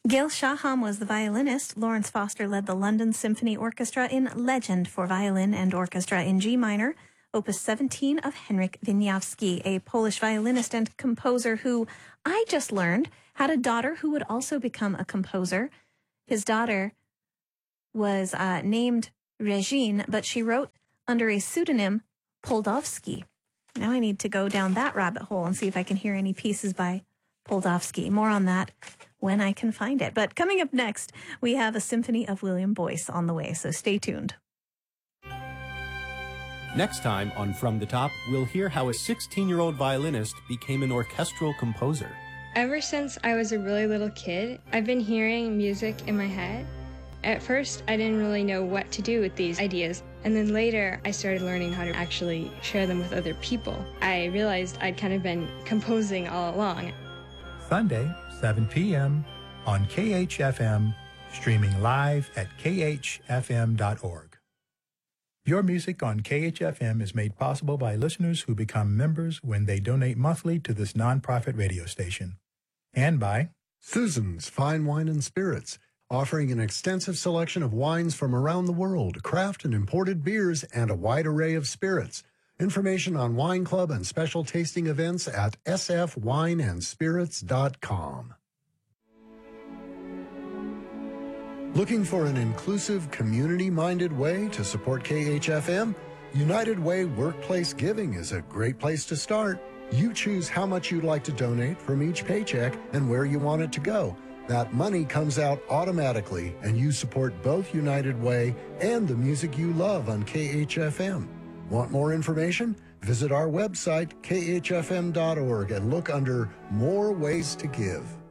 Gail Shaham was the violinist. Lawrence Foster led the London Symphony Orchestra in Legend for violin and orchestra in G minor, Opus 17 of Henryk Wieniawski, a Polish violinist and composer who I just learned had a daughter who would also become a composer. His daughter was named Regine, but she wrote under a pseudonym Poldowski. Now I need to go down that rabbit hole and see if I can hear any pieces by Poldowski. More on that when I can find it. But coming up next, we have a symphony of William Boyce on the way, so stay tuned. Next time on From the Top, we'll hear how a 16-year-old violinist became an orchestral composer. Ever since I was a really little kid, I've been hearing music in my head. At first, I didn't really know what to do with these ideas, and then later I started learning how to actually share them with other people. I realized I'd kind of been composing all along. Sunday, 7 p.m. on KHFM, streaming live at khfm.org. Your music on KHFM is made possible by listeners who become members when they donate monthly to this nonprofit radio station. And by Susan's Fine Wine and Spirits, offering an extensive selection of wines from around the world, craft and imported beers, and a wide array of spirits. Information on Wine Club and special tasting events at sfwineandspirits.com. Looking for an inclusive, community-minded way to support KHFM? United Way Workplace Giving is a great place to start. You choose how much you'd like to donate from each paycheck and where you want it to go. That money comes out automatically, and you support both United Way and the music you love on KHFM. Want more information? Visit our website, khfm.org, and look under More Ways to Give.